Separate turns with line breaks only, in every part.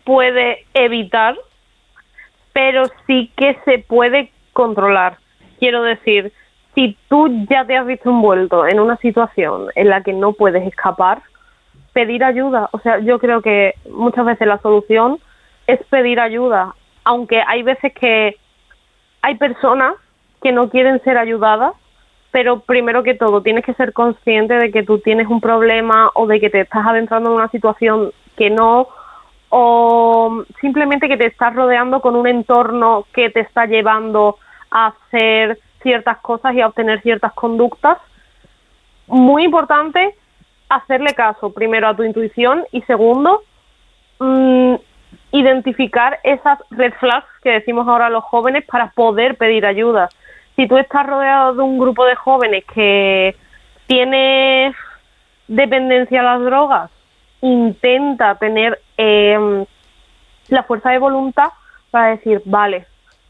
puede evitar, pero sí que se puede controlar. Quiero decir, si tú ya te has visto envuelto en una situación en la que no puedes escapar, pedir ayuda. O sea, yo creo que muchas veces la solución es pedir ayuda, aunque hay veces que hay personas que no quieren ser ayudadas, pero primero que todo tienes que ser consciente de que tú tienes un problema o de que te estás adentrando en una situación que no, o simplemente que te estás rodeando con un entorno que te está llevando a hacer ciertas cosas y a obtener ciertas conductas. Muy importante hacerle caso, primero, a tu intuición y segundo, identificar esas red flags que decimos ahora a los jóvenes para poder pedir ayuda. Si tú estás rodeado de un grupo de jóvenes que tiene dependencia a las drogas, intenta tener la fuerza de voluntad para decir, vale,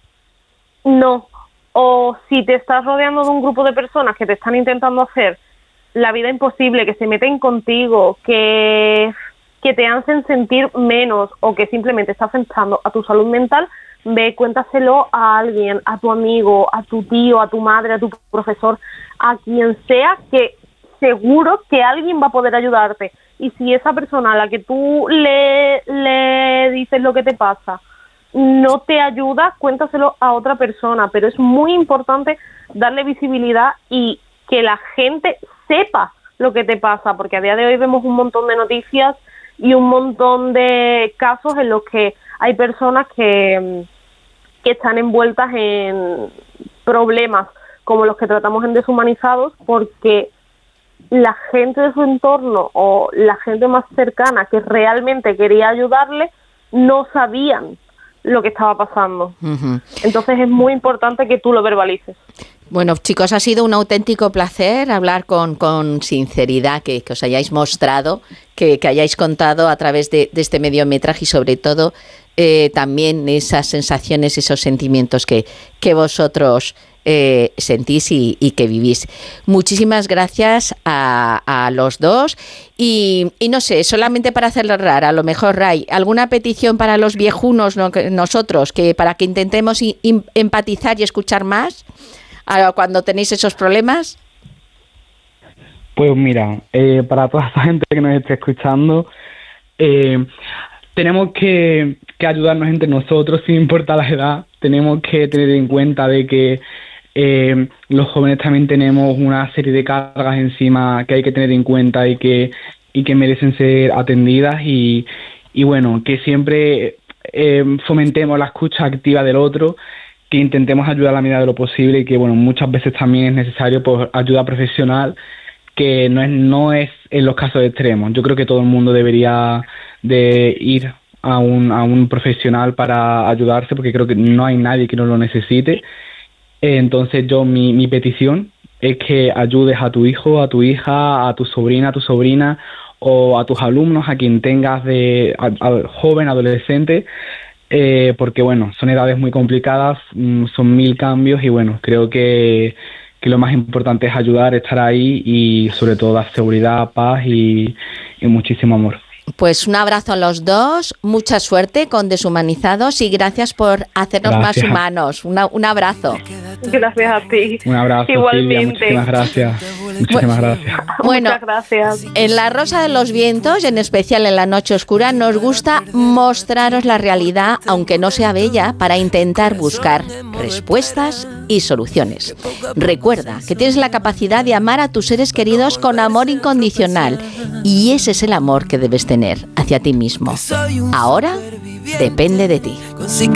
no. O si te estás rodeando de un grupo de personas que te están intentando hacer la vida imposible, que se meten contigo, que te hacen sentir menos o que simplemente está afectando a tu salud mental, ve, cuéntaselo a alguien, a tu amigo, a tu tío, a tu madre, a tu profesor, a quien sea, que seguro que alguien va a poder ayudarte. Y si esa persona a la que tú le dices lo que te pasa no te ayuda, cuéntaselo a otra persona. Pero es muy importante darle visibilidad y que la gente sepa lo que te pasa, porque a día de hoy vemos un montón de noticias y un montón de casos en los que hay personas que están envueltas en problemas como los que tratamos en Deshumanizados, porque la gente de su entorno o la gente más cercana que realmente quería ayudarle no sabían lo que estaba pasando. Uh-huh. Entonces es muy importante que tú lo verbalices.
Bueno, chicos, ha sido un auténtico placer hablar con sinceridad, que os hayáis mostrado, que hayáis contado a través de este mediometraje y sobre todo también esas sensaciones, esos sentimientos que vosotros sentís y que vivís. Muchísimas gracias a los dos y no sé, solamente para cerrar, a lo mejor, Ray, ¿alguna petición para los viejunos, nosotros, que para que intentemos empatizar y escuchar más cuando tenéis esos problemas?
Pues mira, para toda esa gente que nos esté escuchando, tenemos que ayudarnos entre nosotros sin importar la edad. Tenemos que tener en cuenta de que los jóvenes también tenemos una serie de cargas encima que hay que tener en cuenta y que merecen ser atendidas y bueno, que siempre fomentemos la escucha activa del otro, que intentemos ayudar a la medida de lo posible y que bueno, muchas veces también es necesario pues ayuda profesional, que no es en los casos extremos. Yo creo que todo el mundo debería de ir a un profesional para ayudarse, porque creo que no hay nadie que no lo necesite. Entonces mi petición es que ayudes a tu hijo, a tu hija, a tu sobrina o a tus alumnos, a quien tengas joven, adolescente, porque bueno, son edades muy complicadas, son 1000 cambios y bueno, creo que lo más importante es ayudar, estar ahí y sobre todo dar seguridad, paz y muchísimo amor.
Pues un abrazo a los dos, mucha suerte con Deshumanizados y gracias por hacernos más humanos. Un abrazo.
Gracias a ti.
Un abrazo,
igualmente.
Silvia, muchísimas gracias. Muchísimas gracias.
Bueno,
muchas gracias.
En La Rosa de los Vientos, en especial en La Noche Oscura, nos gusta mostraros la realidad, aunque no sea bella, para intentar buscar respuestas y soluciones. Recuerda que tienes la capacidad de amar a tus seres queridos con amor incondicional y ese es el amor que debes tener hacia ti mismo. Ahora depende de ti.